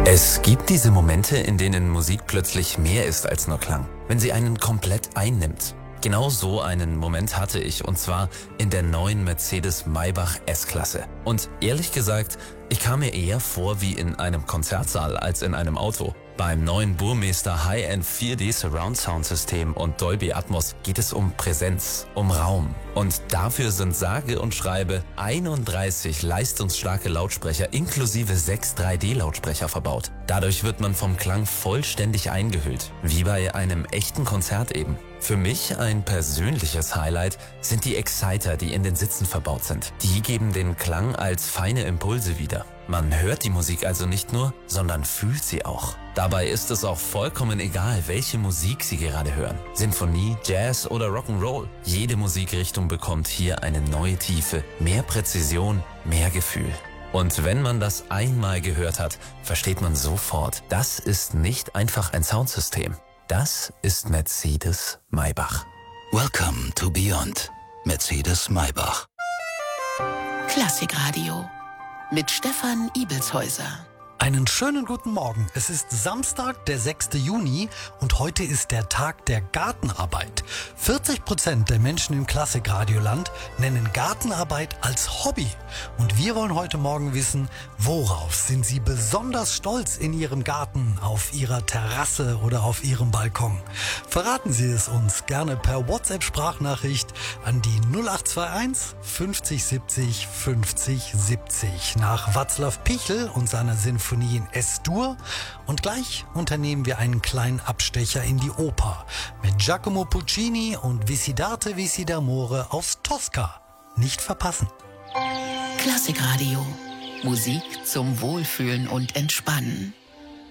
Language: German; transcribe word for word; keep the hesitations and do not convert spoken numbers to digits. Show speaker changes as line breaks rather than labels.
Es gibt diese Momente, in denen Musik plötzlich mehr ist als nur Klang, wenn sie einen komplett einnimmt. Genau so einen Moment hatte ich, und zwar in der neuen Mercedes Maybach S-Klasse. Und ehrlich gesagt, ich kam mir eher vor wie in einem Konzertsaal als in einem Auto. Beim neuen Burmester High-End vier D Surround Sound System und Dolby Atmos geht es um Präsenz, um Raum. Und dafür sind sage und schreibe einunddreißig leistungsstarke Lautsprecher inklusive sechs drei D Lautsprecher verbaut. Dadurch wird man vom Klang vollständig eingehüllt, wie bei einem echten Konzert eben. Für mich ein persönliches Highlight sind die Exciter, die in den Sitzen verbaut sind. Die geben den Klang als feine Impulse wieder. Man hört die Musik also nicht nur, sondern fühlt sie auch. Dabei ist es auch vollkommen egal, welche Musik Sie gerade hören. Sinfonie, Jazz oder Rock'n'Roll. Jede Musikrichtung bekommt hier eine neue Tiefe, mehr Präzision, mehr Gefühl. Und wenn man das einmal gehört hat, versteht man sofort, das ist nicht einfach ein Soundsystem. Das ist Mercedes Maybach.
Welcome to Beyond. Mercedes Maybach.
Klassikradio mit Stefan Ibelshäuser.
Einen schönen guten Morgen. Es ist Samstag, der sechste Juni und heute ist der Tag der Gartenarbeit. vierzig Prozent der Menschen im Klassikradioland nennen Gartenarbeit als Hobby. Und wir wollen heute Morgen wissen, worauf sind Sie besonders stolz in Ihrem Garten, auf Ihrer Terrasse oder auf Ihrem Balkon? Verraten Sie es uns gerne per WhatsApp-Sprachnachricht an die null acht zwei eins fünfzig siebzig fünfzig siebzig nach Václav Pichl und seiner Sinfonie in S-Dur, und gleich unternehmen wir einen kleinen Abstecher in die Oper mit Giacomo Puccini und Visitate Visi d'Amore aus Tosca. Nicht verpassen.
Klassikradio. Musik zum Wohlfühlen und Entspannen.